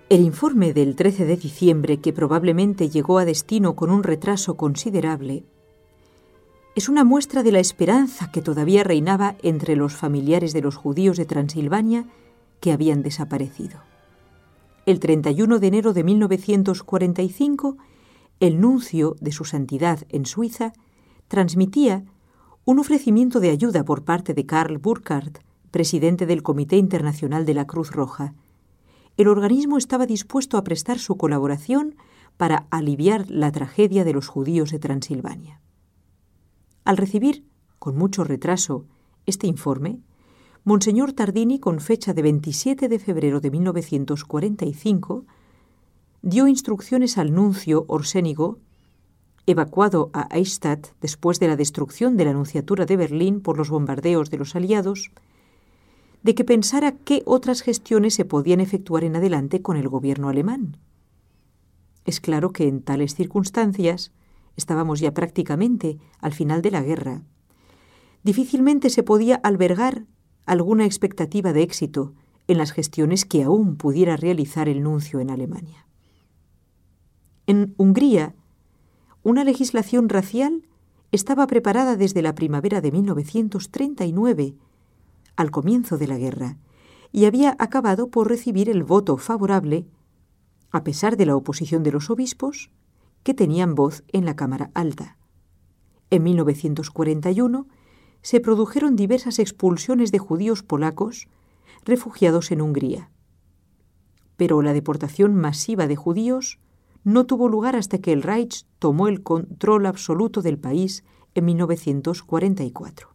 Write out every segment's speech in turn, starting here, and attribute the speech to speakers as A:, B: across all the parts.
A: El informe del 13 de diciembre, que probablemente llegó a destino con un retraso considerable, es una muestra de la esperanza que todavía reinaba entre los familiares de los judíos de Transilvania que habían desaparecido. El 31 de enero de 1945, el nuncio de su santidad en Suiza transmitía un ofrecimiento de ayuda por parte de Karl Burkhardt, presidente del Comité Internacional de la Cruz Roja. El organismo estaba dispuesto a prestar su colaboración para aliviar la tragedia de los judíos de Transilvania. Al recibir, con mucho retraso, este informe, Monseñor Tardini, con fecha de 27 de febrero de 1945, dio instrucciones al nuncio Orsénigo, evacuado a Eichstätt después de la destrucción de la nunciatura de Berlín por los bombardeos de los aliados, de que pensara qué otras gestiones se podían efectuar en adelante con el gobierno alemán. Es claro que en tales circunstancias estábamos ya prácticamente al final de la guerra. Difícilmente se podía albergar alguna expectativa de éxito en las gestiones que aún pudiera realizar el nuncio en Alemania. En Hungría, una legislación racial estaba preparada desde la primavera de 1939, al comienzo de la guerra, y había acabado por recibir el voto favorable, a pesar de la oposición de los obispos, que tenían voz en la Cámara Alta. En 1941 se produjeron diversas expulsiones de judíos polacos refugiados en Hungría. Pero la deportación masiva de judíos no tuvo lugar hasta que el Reich tomó el control absoluto del país en 1944.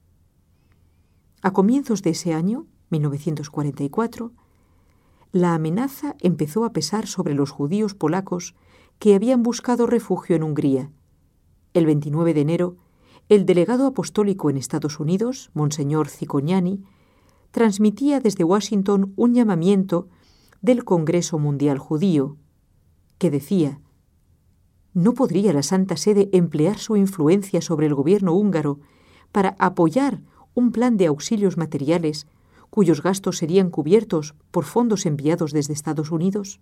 A: A comienzos de ese año, 1944, la amenaza empezó a pesar sobre los judíos polacos que habían buscado refugio en Hungría. El 29 de enero, el delegado apostólico en Estados Unidos, Monseñor Cicognani, transmitía desde Washington un llamamiento del Congreso Mundial Judío, que decía: ¿no podría la Santa Sede emplear su influencia sobre el gobierno húngaro para apoyar un plan de auxilios materiales cuyos gastos serían cubiertos por fondos enviados desde Estados Unidos?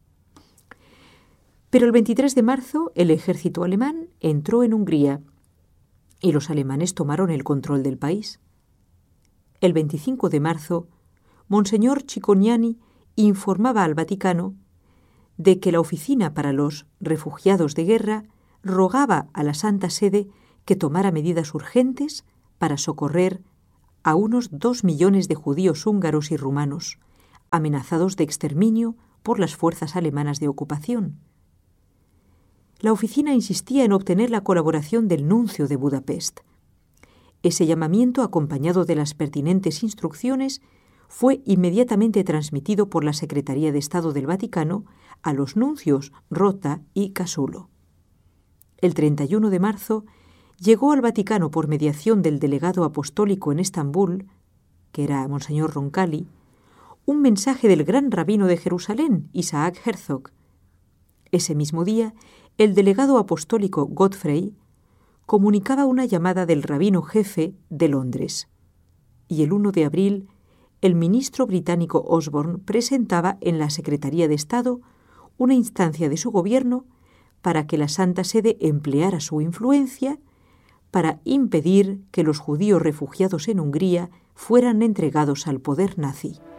A: Pero el 23 de marzo el ejército alemán entró en Hungría y los alemanes tomaron el control del país. El 25 de marzo, Monseñor Cicognani informaba al Vaticano de que la Oficina para los Refugiados de Guerra rogaba a la Santa Sede que tomara medidas urgentes para socorrer a unos 2 millones de judíos húngaros y rumanos, amenazados de exterminio por las fuerzas alemanas de ocupación. La oficina insistía en obtener la colaboración del nuncio de Budapest. Ese llamamiento, acompañado de las pertinentes instrucciones, fue inmediatamente transmitido por la Secretaría de Estado del Vaticano a los nuncios Rota y Casulo. El 31 de marzo llegó al Vaticano por mediación del delegado apostólico en Estambul, que era Monseñor Roncalli, un mensaje del gran rabino de Jerusalén, Isaac Herzog. Ese mismo día, el delegado apostólico Godfrey comunicaba una llamada del rabino jefe de Londres. Y el 1 de abril, el ministro británico Osborne presentaba en la Secretaría de Estado una instancia de su gobierno para que la Santa Sede empleara su influencia para impedir que los judíos refugiados en Hungría fueran entregados al poder nazi.